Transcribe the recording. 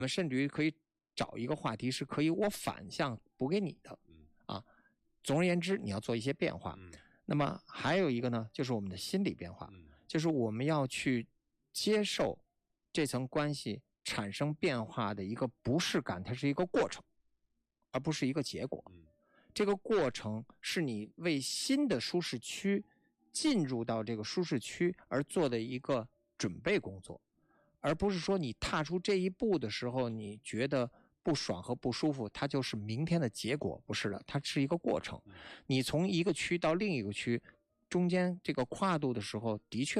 们甚至于可以找一个话题是可以我反向补给你的啊。总而言之，你要做一些变化。那么还有一个呢，就是我们的心理变化，就是我们要去接受这层关系产生变化的一个不适感，它是一个过程，而不是一个结果。这个过程是你为新的舒适区进入到这个舒适区而做的一个准备工作，而不是说你踏出这一步的时候你觉得不爽和不舒服，它就是明天的结果，不是的，它是一个过程。你从一个区到另一个区中间这个跨度的时候，的确